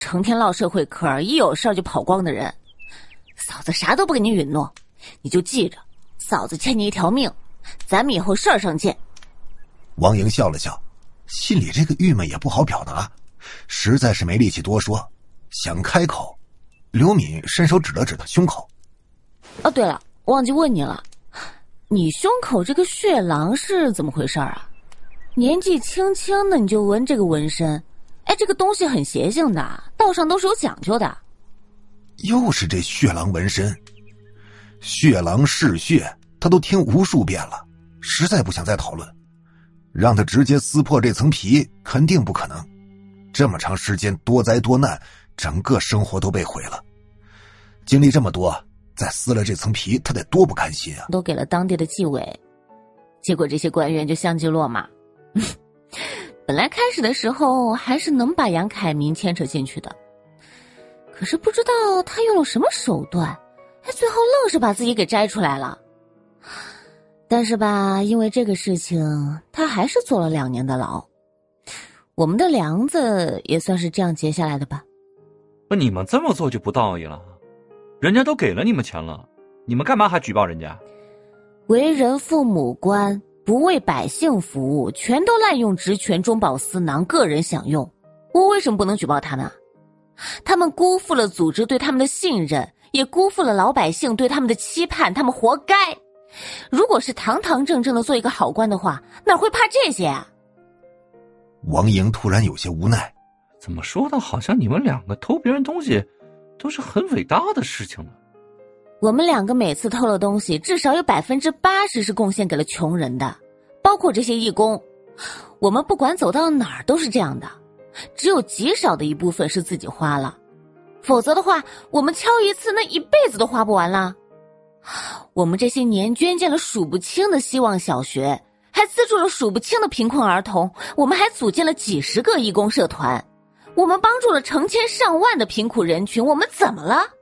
成天唠社会嗑，一有事儿就跑光的人。嫂子啥都不跟你允诺，你就记着，嫂子欠你一条命，咱们以后事儿上见。 王莹笑了笑，心里这个郁闷也不好表达，实在是没力气多说，想开口，刘敏伸手指了指他胸口。 哦，对了，忘记问你了，你胸口这个血囊是怎么回事啊？年纪轻轻的你就纹这个纹身，哎，这个东西很邪性的，道上都是有讲究的。 又是这血囊纹身，血囊嗜血，他都听无数遍了，实在不想再讨论。让他直接撕破这层皮，肯定不可能。这么长时间多灾多难，整个生活都被毁了。经历这么多，再撕了这层皮，他得多不甘心啊！ 都给了当地的纪委，结果这些官员就相继落马。本来开始的时候还是能把杨凯民牵扯进去的，可是不知道他用了什么手段，哎，最后愣是把自己给摘出来了。但是吧，因为这个事情，他还是坐了2年的牢。我们的梁子也算是这样结下来的吧。 你们这么做就不道义了，人家都给了你们钱了，你们干嘛还举报人家？ 为人父母官，不为百姓服务，全都滥用职权，中饱私囊，个人享用。我为什么不能举报他们？他们辜负了组织对他们的信任，也辜负了老百姓对他们的期盼，他们活该。如果是堂堂正正的做一个好官的话，哪会怕这些啊？ 王莹突然有些无奈， 怎么说的好像你们2个偷别人东西都是很伟大的事情呢？ 我们2个每次偷了东西，至少有80%是贡献给了穷人的，包括这些义工。我们不管走到哪儿都是这样的，只有极少的一部分是自己花了，否则的话，我们敲一次那一辈子都花不完啦。我们这些年捐建了数不清的希望小学，还资助了数不清的贫困儿童，我们还组建了几十个义工社团，我们帮助了成千上万的贫苦人群，我们怎么了？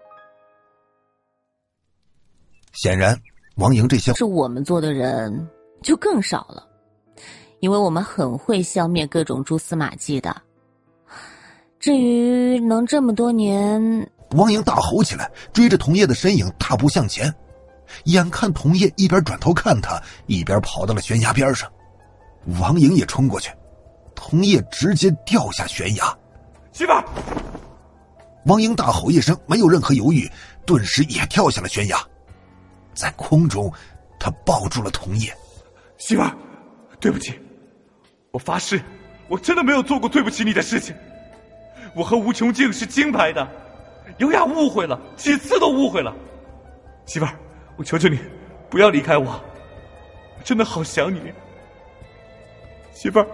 显然王莹这些是我们做的人就更少了，因为我们很会消灭各种蛛丝马迹的。至于能这么多年， 王莹大吼起来，追着童烨的身影大步向前，眼看童烨一边转头看他，一边跑到了悬崖边上。王莹也冲过去，童烨直接掉下悬崖。 媳妇儿！ 王莹大吼一声，没有任何犹豫，顿时也跳下了悬崖。在空中，他抱住了童烨。 媳妇儿，对不起，我发誓，我真的没有做过对不起你的事情。我和吴琼静是金牌的，优雅误会了，几次都误会了。媳妇儿，我求求你，不要离开我，我真的好想你。媳妇儿，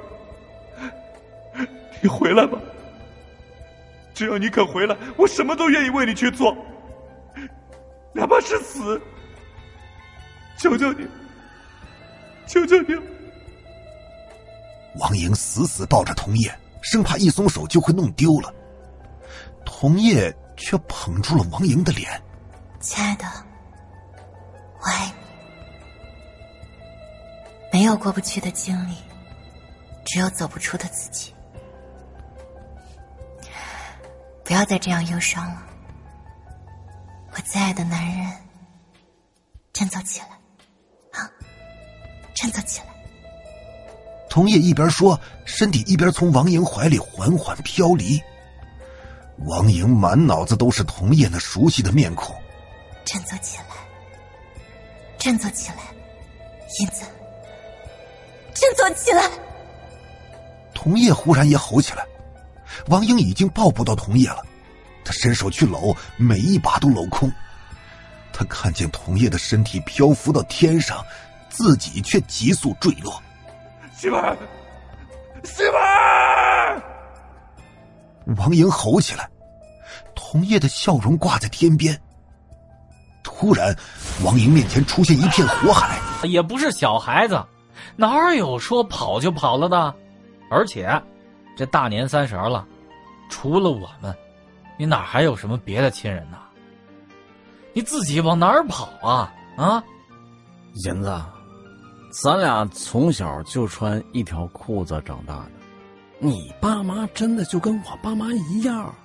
你回来吧，只要你肯回来，我什么都愿意为你去做，哪怕是死。求求你，求求你！ 王莹死死抱着童烨，生怕一松手就会弄丢了。童烨却捧住了王莹的脸。 亲爱的，我爱你。没有过不去的经历，只有走不出的自己。不要再这样忧伤了。我最爱的男人，振作起来啊，振作起来。 童烨一边说，身体一边从王莹怀里缓缓飘离。王莹满脑子都是童烨那熟悉的面孔。 振作起来，振作起来，英子，振作起来！ 童烨忽然也吼起来。王莹已经抱不到童烨了，他伸手去搂，每一把都搂空。他看见童烨的身体漂浮到天上，自己却急速坠落。 媳妇儿，媳妇儿！ 王莹吼起来，童烨的笑容挂在天边。突然，王莹面前出现一片火海。 也不是小孩子，哪有说跑就跑了的？而且，这大年30了，除了我们，你哪还有什么别的亲人呢？你自己往哪儿跑啊？啊， 银子，咱俩从小就穿一条裤子长大的，你爸妈真的就跟我爸妈一样。